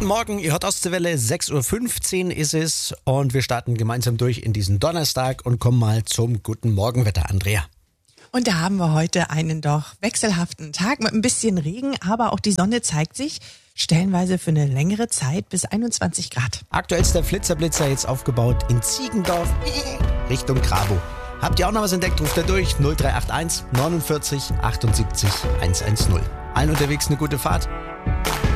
Guten Morgen, ihr hört Ostseewelle, 6.15 Uhr ist es und wir starten gemeinsam durch in diesen Donnerstag und kommen mal zum guten Morgenwetter, Andrea. Und da haben wir heute einen doch wechselhaften Tag mit ein bisschen Regen, aber auch die Sonne zeigt sich stellenweise für eine längere Zeit bis 21 Grad. Aktuell ist der Flitzer jetzt aufgebaut in Ziegendorf Richtung Grabo. Habt ihr auch noch was entdeckt, ruft ihr durch 0381 49 78 110. Allen unterwegs eine gute Fahrt.